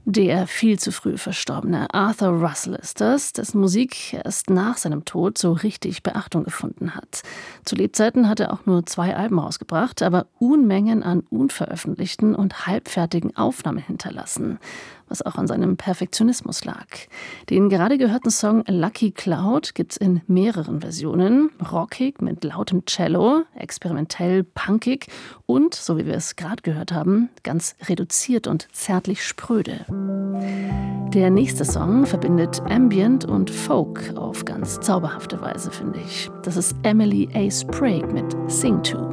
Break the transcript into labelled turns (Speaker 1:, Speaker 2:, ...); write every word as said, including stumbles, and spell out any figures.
Speaker 1: Der viel zu früh verstorbene Arthur Russell ist das, dessen Musik erst nach seinem Tod so richtig Beachtung gefunden hat. Zu Lebzeiten hat er auch nur zwei Alben rausgebracht, aber Unmengen an unveröffentlichten und halbfertigen Aufnahmen hinterlassen, was auch an seinem Perfektionismus lag. Den gerade gehörten Song Lucky Cloud gibt's in mehreren Versionen, rockig mit lautem Cello, experimentell punkig und, so wie wir es gerade gehört haben, ganz reduziert und zärtlich spröde. Der nächste Song verbindet Ambient und Folk auf ganz zauberhafte Weise, finde ich. Das ist Emily A. Sprague mit Sing To.